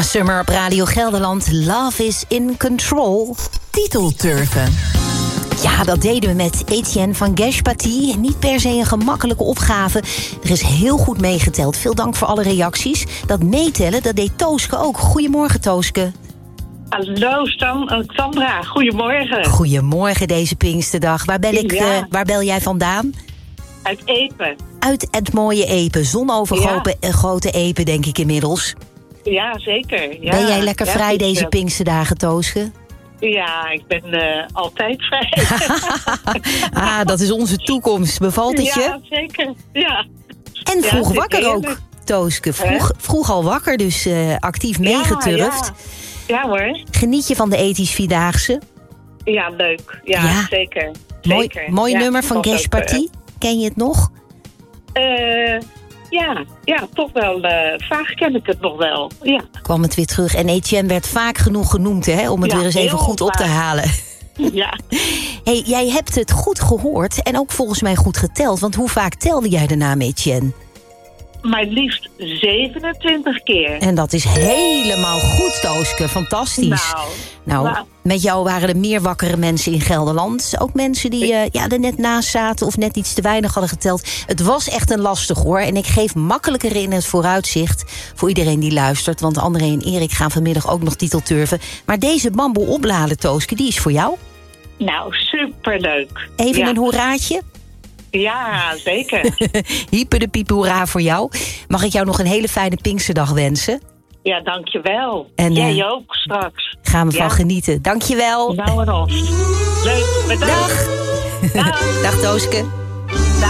Summer op Radio Gelderland. Love is in control. Titelturven. Ja, dat deden we met Etienne van Geshpati. Niet per se een gemakkelijke opgave. Er is heel goed meegeteld. Veel dank voor alle reacties. Dat meetellen, dat deed Tooske ook. Goedemorgen, Tooske. Hallo, Sandra. Goedemorgen. Goedemorgen deze Pinksterdag. Waar bel jij vandaan? Uit Epe. Uit het mooie Epe. Zonovergoten Epe, denk ik inmiddels. Ja, zeker. Ja. Ben jij lekker vrij deze Pinksterdagen, Tooske? Ja, ik ben altijd vrij. Dat is onze toekomst. Bevalt het je? Ja, zeker. Ja. En vroeg wakker ook, Tooske. Vroeg al wakker, dus actief meegeturfd. Ja hoor. Geniet je van de ethisch Vierdaagse? Ja, leuk. Ja, zeker. Mooi nummer van Geshpati. Ken je het nog? Ja, toch wel. Vaak ken ik het nog wel. Ja. Kwam het weer terug. En Etienne werd vaak genoeg genoemd, hè, om het weer eens even goed op te halen. Ja. Hey, jij hebt het goed gehoord en ook volgens mij goed geteld. Want hoe vaak telde jij de naam Etienne? Maar liefst 27 keer. En dat is helemaal goed, Tooske. Fantastisch. Nou, met jou waren er meer wakkere mensen in Gelderland. Ook mensen die er net naast zaten of net iets te weinig hadden geteld. Het was echt een lastig hoor. En ik geef makkelijker in het vooruitzicht voor iedereen die luistert. Want André en Erik gaan vanmiddag ook nog titelturven. Maar deze bamboe opladen, Tooske, die is voor jou. Nou, superleuk. Even een hoeraatje. Ja, zeker. Hyper de piep hoera voor jou. Mag ik jou nog een hele fijne Pinksterdag wensen? Ja, dankjewel. En jij ook straks. Gaan we van genieten. Dankjewel. Nou en of. Leuk, bedankt. Dag. Dag Tooske.